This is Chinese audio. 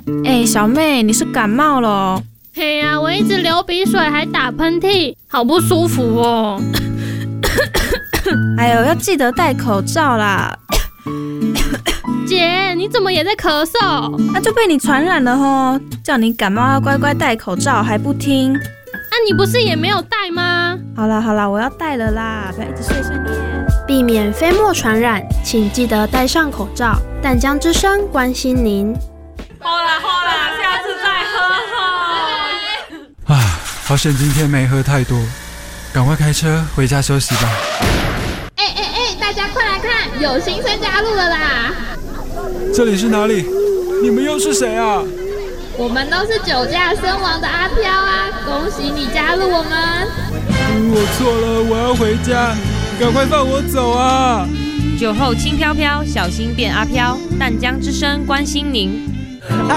小妹，你是感冒了哦？ 嘿呀，我一直流鼻水还打喷嚏，好不舒服哦。 哎呦，要记得戴口罩啦。 姐，你怎么也在咳嗽？ 那就被你传染了吼！叫你感冒要乖乖戴口罩，还不听。 你不是也没有戴吗？ 好啦，我要戴了啦，不要一直碎碎念。 避免飞沫传染，请记得戴上口罩。淡江之声关心您。 好啦，下次再喝。 好险今天没喝太多，赶快开车回家休息吧。 大家快来看，有新生加入了啦！ 这里是哪里？你们又是谁啊？ 我们都是酒驾身亡的阿飘啊！恭喜你加入我们！ 我错了，我要回家，赶快放我走啊！ 酒后轻飘飘，小心变阿飘。淡江之声关心您。